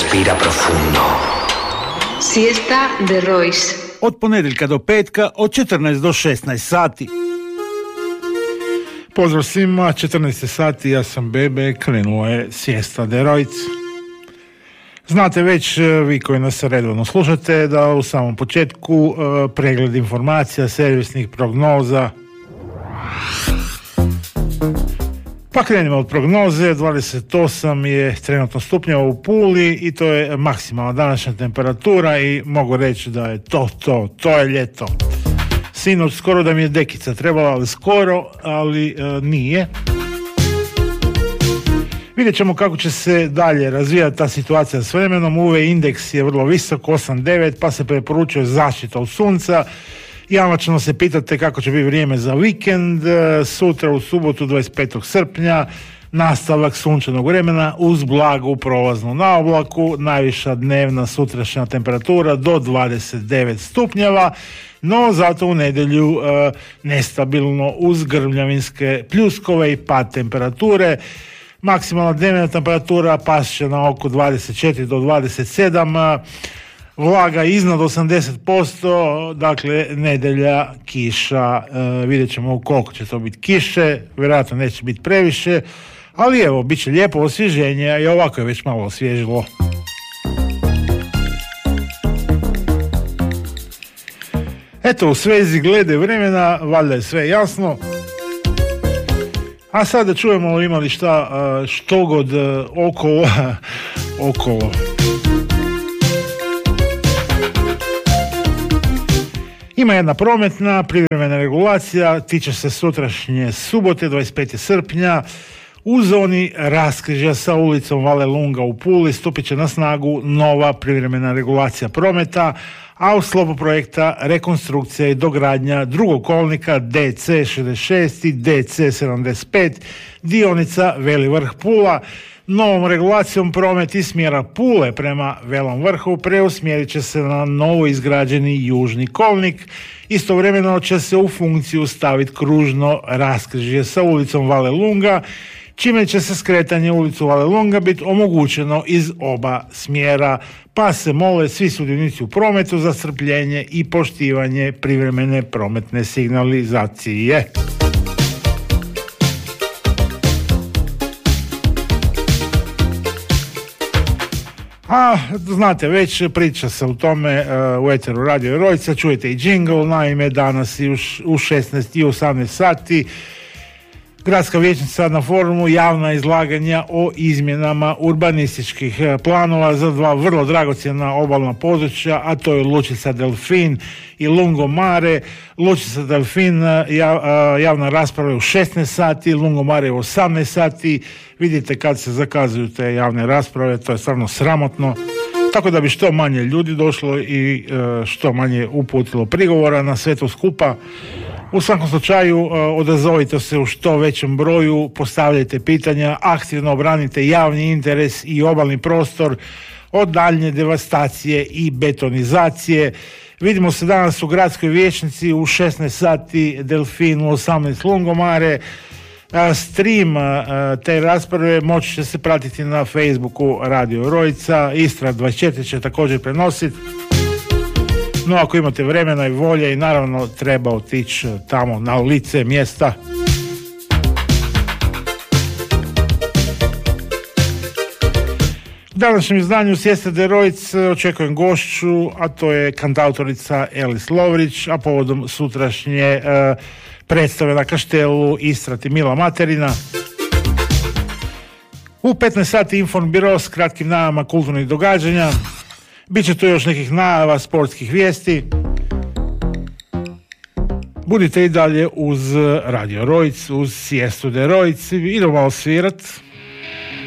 Respira profundo. Siesta de Royce. Od ponedjeljka do petka, od 14 do 16 sati. Pozdrav svima, 14 sati, ja sam Bebe, krenuo je Siesta de Royce. Znate već, vi koji nas redovno slušate, da u samom početku pregled informacija, servisnih prognoza. Pa krenimo od prognoze. 28 je trenutno stupnjeva u Puli i to je maksimalna današnja temperatura i mogu reći da je to je ljeto. Sinoć skoro da mi je dekica trebala, ali skoro, ali nije. Vidjet ćemo kako će se dalje razvijati ta situacija s vremenom. UV indeks je vrlo visok, 8,9, pa se preporučuje zaštita od sunca. Jamačno se pitate kako će biti vrijeme za vikend. Sutra u subotu 25. srpnja nastavak sunčanog vremena uz blagu prolaznu na oblaku. Najviša dnevna sutrašnja temperatura do 29 stupnjeva, no zato u nedjelju nestabilno uz grmljavinske pljuskove i pad temperature. Maksimalna dnevna temperatura past će na oko 24 do 27, vlaga iznad 80%, dakle nedjelja kiša, vidjet ćemo koliko će to biti kiše, vjerojatno neće biti previše, ali evo, bit će lijepo osvježenje i ovako je već malo osvježilo. Eto, u svezi glede vremena, valjda je sve jasno. A sada čujemo ima li šta štogod okolo. Ima jedna prometna privremena regulacija, tiče se sutrašnje subote, 25. srpnja. U zoni raskrižja sa ulicom Vale Lunga u Puli stupit će na snagu nova privremena regulacija prometa, a u sklopu projekta rekonstrukcija i dogradnja drugog kolnika DC66 i DC75, dionica Veli Vrh Pula. Novom regulacijom promet iz smjera Pule prema Velom Vrhu preusmjerit će se na novo izgrađeni južni kolnik. Istovremeno će se u funkciju staviti kružno raskrižje sa ulicom Vale Lunga, čime će se skretanje ulicu Vale Lunga biti omogućeno iz oba smjera, pa se mole svi sudionici u prometu za strpljenje i poštivanje privremene prometne signalizacije. A, znate već, priča se o tome u eteru Radio Royce, čujete i džingl, naime danas i u 16 i 18 sati Gradska vijećnica na forumu javna izlaganja o izmjenama urbanističkih planova za dva vrlo dragocjena obalna područja, a to je Lučica Delfin i Lungomare. Lučica Delfin javna rasprava je u 16 sati, Lungomare u 18 sati. Vidite kad se zakazuju te javne rasprave, to je stvarno sramotno. Tako da bi što manje ljudi došlo i što manje uputilo prigovora na sve to skupa. U svakom slučaju odazovite se u što većem broju, postavljajte pitanja, aktivno obranite javni interes i obalni prostor od daljnje devastacije i betonizacije. Vidimo se danas u gradskoj vijećnici u 16 sati Delfin, u 18 Lungomare. Stream te rasprave moći će se pratiti na Facebooku Radio Royca, Istra 24 će također prenositi. No, ako imate vremena i volje i naravno treba otići tamo na lice mjesta. U današnjem izdanju Siesta de Royce očekujem gošću, a to je kantautorica Elis Lovrić, a povodom sutrašnje predstave na Kaštelu Istrati Mila Materina. U 15 sati Informbiro s kratkim najavama kulturnih događanja. Biće tu još nekih najava sportskih vijesti. Budite i dalje uz Radio Royce, uz Siestu de Royce. Idemo malo svirat.